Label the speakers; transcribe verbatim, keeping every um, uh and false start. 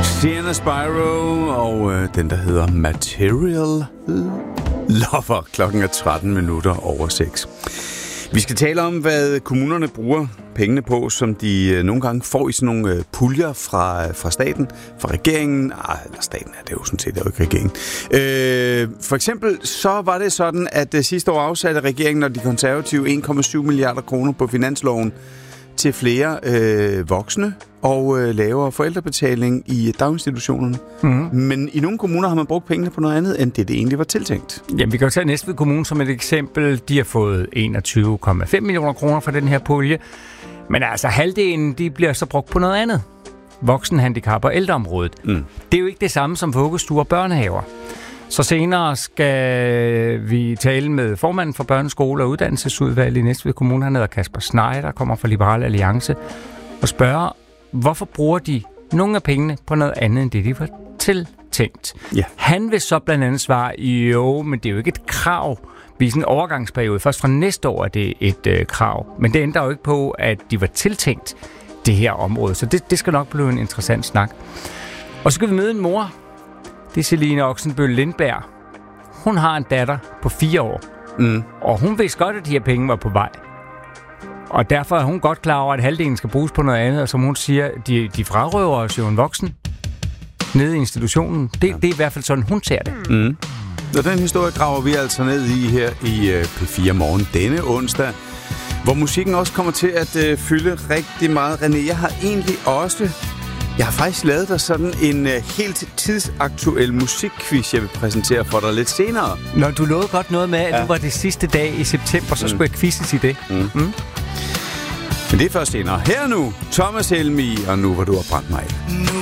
Speaker 1: Sienna Spyro og øh, den, der hedder Material Lover. Klokken er tretten minutter over seks. Vi skal tale om, hvad kommunerne bruger pengene på, som de øh, nogle gange får i sådan nogle øh, puljer fra, fra staten, fra regeringen. Ah, eller staten er det jo sådan set, det er jo ikke regeringen. Øh, for eksempel så var det sådan, at øh, sidste år afsatte regeringen og de konservative en komma syv milliarder kroner på finansloven til flere øh, voksne og øh, lavere forældrebetaling i daginstitutionerne. Mm-hmm. Men i nogle kommuner har man brugt pengene på noget andet, end det, det egentlig var tiltænkt.
Speaker 2: Jamen, vi kan jo tage Næstved Kommune som et eksempel. De har fået enogtyve komma fem millioner kroner fra den her pulje. Men altså, halvdelen de bliver så brugt på noget andet. Voksenhandicap og ældreområdet. Mm. Det er jo ikke det samme som vuggestuer og børnehaver. Så senere skal vi tale med formanden for Børneskole- og Uddannelsesudvalget i Næstved Kommune. Han hedder Kasper Schneider, der kommer fra Liberal Alliance, og spørger, hvorfor bruger de nogle af pengene på noget andet, end det de var tiltænkt. Ja. Han vil så blandt andet svare, jo, men det er jo ikke et krav. Vi er i sådan en overgangsperiode. Først fra næste år er det et øh, krav. Men det ændrer jo ikke på, at de var tiltænkt det her område. Så det, det skal nok blive en interessant snak. Og så skal vi møde en mor. Det er Celine Oxenbøl Lindberg. Hun har en datter på fire år. Mm. Og hun vidste godt, at de her penge var på vej. Og derfor er hun godt klar over, at halvdelen skal bruges på noget andet. Og som hun siger, de, de frarøver os jo en voksen nede i institutionen. Det, ja. det er i hvert fald sådan, hun ser det.
Speaker 1: Mm. Og den historie graver vi altså ned i her i uh, P fire Morgen denne onsdag, hvor musikken også kommer til at uh, fylde rigtig meget. René, jeg har egentlig også... Jeg har faktisk lavet dig sådan en uh, helt tidsaktuel musikquiz, jeg vil præsentere for dig lidt senere.
Speaker 2: Når du lovede godt noget med, at ja. det var det sidste dag i september, så mm. skulle jeg quizzes i det. Mm. Mm.
Speaker 1: Men det er først senere. Her nu, Thomas Helmig, og nu hvor du har brændt mig.
Speaker 3: Nu